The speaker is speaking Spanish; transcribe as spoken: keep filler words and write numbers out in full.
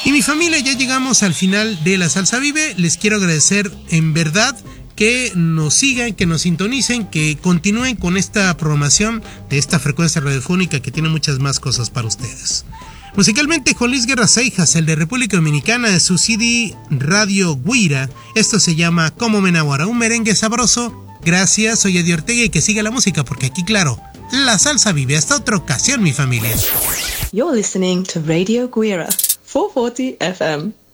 Y mi familia, ya llegamos al final de La Salsa Vive. Les quiero agradecer en verdad que nos sigan, que nos sintonicen, que continúen con esta programación de esta frecuencia radiofónica que tiene muchas más cosas para ustedes. Musicalmente, Juan Luis Guerra Seijas, el de República Dominicana, de su C D Radio Guira. Esto se llama Como me enamora, un merengue sabroso. Gracias, soy Eddie Ortega y que siga la música porque aquí, claro, la salsa vive. Hasta otra ocasión, mi familia. You're listening to Radio Guira, four forty F M.